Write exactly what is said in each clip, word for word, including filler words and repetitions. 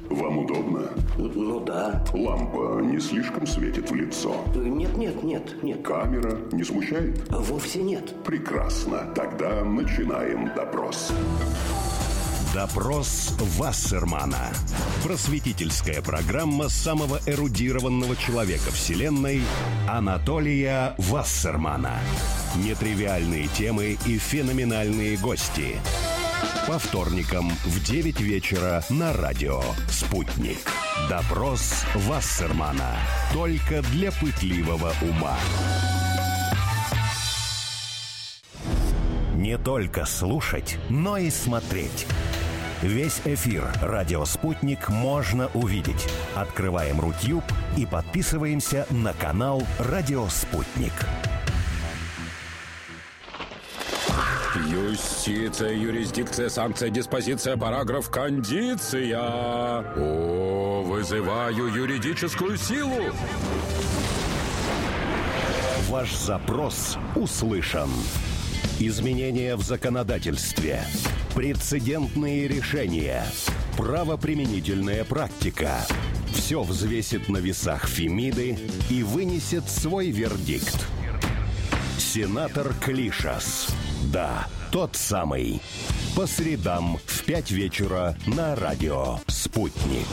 Вам удобно? Ну да. Лампа не слишком светит в лицо? Нет, нет, нет, нет. Камера не смущает? Вовсе нет. Прекрасно. Тогда начинаем допрос. Допрос Вассермана. Просветительская программа самого эрудированного человека Вселенной Анатолия Вассермана. Нетривиальные темы и феноменальные гости. По вторникам в девять вечера на радио «Спутник». Допрос Вассермана. Только для пытливого ума. Не только слушать, но и смотреть. Весь эфир «Радио Спутник» можно увидеть. Открываем Рутюб и подписываемся на канал «Радио Спутник». Юстиция, юрисдикция, санкция, диспозиция, параграф, кондиция. О, вызываю юридическую силу. Ваш запрос услышан. Изменения в законодательстве. Прецедентные решения. Правоприменительная практика. Все взвесит на весах Фемиды и вынесет свой вердикт. Сенатор Клишас. Да, тот самый. По средам в пять вечера на радио «Спутник».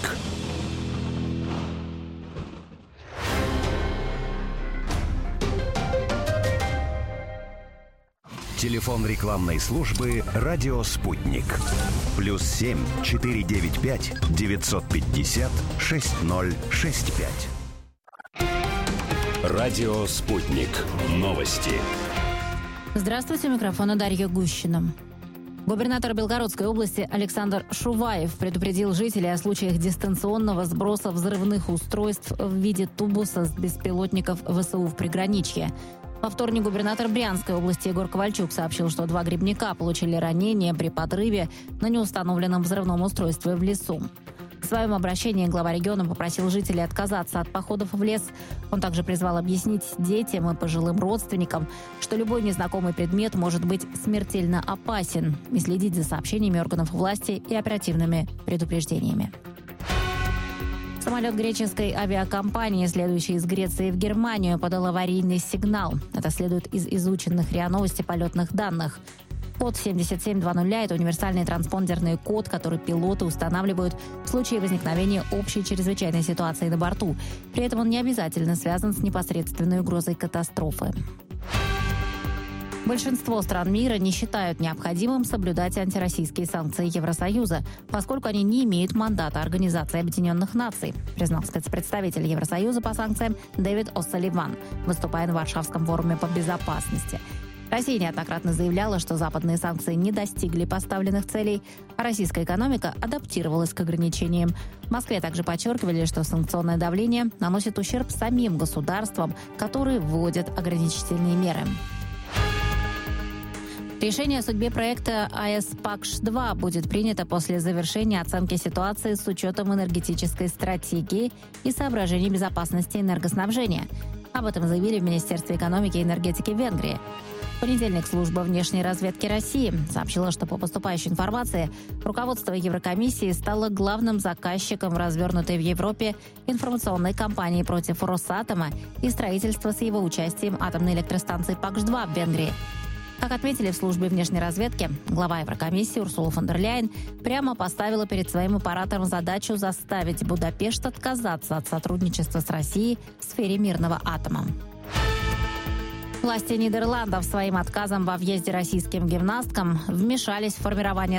Телефон рекламной службы «Радио Спутник». Плюс семь четыре девять пять девятьсот пятьдесят шесть ноль шесть пять. Радио Спутник. Новости. Здравствуйте, у микрофона Дарья Гущина. Губернатор Белгородской области Александр Шуваев предупредил жителей о случаях дистанционного сброса взрывных устройств в виде тубуса с беспилотников ВСУ в приграничье. Во вторник губернатор Брянской области Егор Ковальчук сообщил, что два грибника получили ранения при подрыве на неустановленном взрывном устройстве в лесу. В своем обращении глава региона попросил жителей отказаться от походов в лес. Он также призвал объяснить детям и пожилым родственникам, что любой незнакомый предмет может быть смертельно опасен, и следить за сообщениями органов власти и оперативными предупреждениями. Самолет греческой авиакомпании, следующий из Греции в Германию, подал аварийный сигнал. Это следует из изученных РИА Новости полетных данных. Код семьдесят семь двадцать – это универсальный транспондерный код, который пилоты устанавливают в случае возникновения общей чрезвычайной ситуации на борту. При этом он не обязательно связан с непосредственной угрозой катастрофы. Большинство стран мира не считают необходимым соблюдать антироссийские санкции Евросоюза, поскольку они не имеют мандата Организации Объединенных Наций, признал спецпредставитель Евросоюза по санкциям Дэвид О'Салливан, выступая на Варшавском форуме по безопасности. Россия неоднократно заявляла, что западные санкции не достигли поставленных целей, а российская экономика адаптировалась к ограничениям. В Москве также подчеркивали, что санкционное давление наносит ущерб самим государствам, которые вводят ограничительные меры. Решение о судьбе проекта АЭС ПАКШ-два будет принято после завершения оценки ситуации с учетом энергетической стратегии и соображений безопасности энергоснабжения. Об этом заявили в Министерстве экономики и энергетики Венгрии. В понедельник служба внешней разведки России сообщила, что по поступающей информации руководство Еврокомиссии стало главным заказчиком развернутой в Европе информационной кампании против Росатома и строительства с его участием атомной электростанции ПАКШ-два в Венгрии. Как отметили в службе внешней разведки, глава Еврокомиссии Урсула фон дер Ляйен прямо поставила перед своим аппаратом задачу заставить Будапешт отказаться от сотрудничества с Россией в сфере мирного атома. Власти Нидерландов своим отказом во въезде российским гимнасткам вмешались в формирование